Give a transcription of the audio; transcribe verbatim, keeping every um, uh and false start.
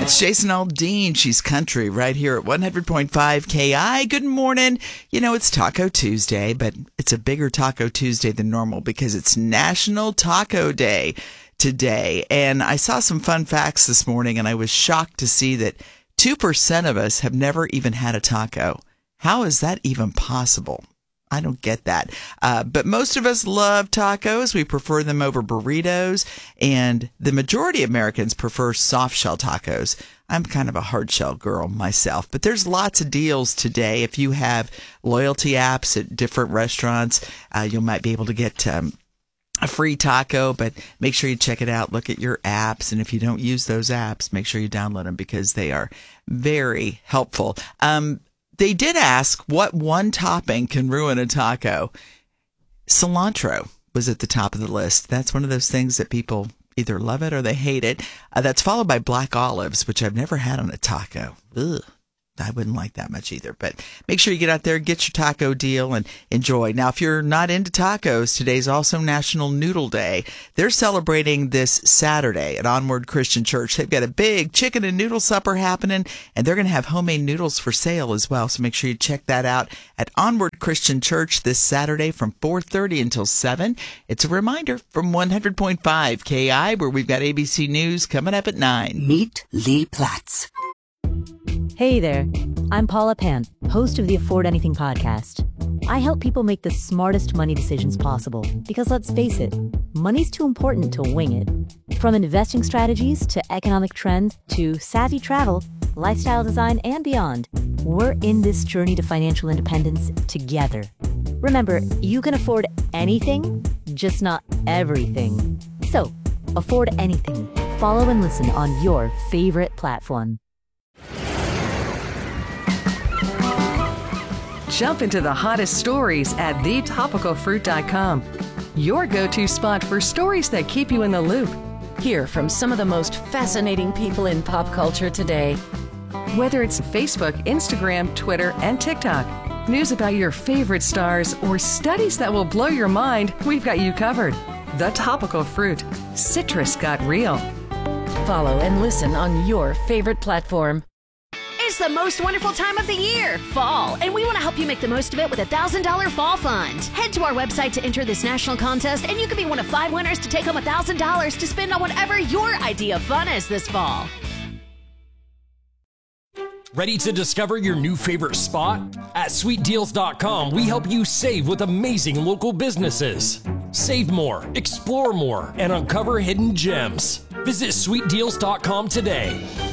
That's Jason Aldean. She's country right here at one hundred point five K I. Good morning. You know, it's Taco Tuesday, but it's a bigger Taco Tuesday than normal because it's National Taco Day today. And I saw some fun facts this morning, and I was shocked to see that two percent of us have never even had a taco. How is that even possible? I don't get that. Uh, but most of us love tacos. We prefer them over burritos. And the majority of Americans prefer soft shell tacos. I'm kind of a hard shell girl myself. But there's lots of deals today. If you have loyalty apps at different restaurants, uh, you might be able to get um, a free taco. But make sure you check it out. Look at your apps. And if you don't use those apps, make sure you download them because they are very helpful. Um They did ask what one topping can ruin a taco. Cilantro was at the top of the list. That's one of those things that people either love it or they hate it. Uh, that's followed by black olives, which I've never had on a taco. Ugh. I wouldn't like that much either. But make sure you get out there, get your taco deal, and enjoy. Now, if you're not into tacos, today's also National Noodle Day. They're celebrating this Saturday at Onward Christian Church. They've got a big chicken and noodle supper happening, and they're going to have homemade noodles for sale as well. So make sure you check that out at Onward Christian Church this Saturday from four thirty until seven. It's a reminder from one hundred point five K I, where we've got A B C News coming up at nine. Meet Lee Platts. Hey there, I'm Paula Pant, host of the Afford Anything podcast. I help people make the smartest money decisions possible because let's face it, money's too important to wing it. From investing strategies to economic trends to savvy travel, lifestyle design, and beyond, we're in this journey to financial independence together. Remember, you can afford anything, just not everything. So, afford anything. Follow and listen on your favorite platform. Jump into the hottest stories at the topical fruit dot com. Your go-to spot for stories that keep you in the loop. Hear from some of the most fascinating people in pop culture today. Whether it's Facebook, Instagram, Twitter, and TikTok, news about your favorite stars, or studies that will blow your mind, we've got you covered. The Topical Fruit. Citrus got real. Follow and listen on your favorite platform. It's the most wonderful time of the year, fall, and we want to help you make the most of it with a one thousand dollars Fall Fund. Head to our website to enter this national contest, and you could be one of five winners to take home one thousand dollars to spend on whatever your idea of fun is this fall. Ready to discover your new favorite spot? At sweet deals dot com, we help you save with amazing local businesses. Save more, explore more, and uncover hidden gems. Visit sweet deals dot com today.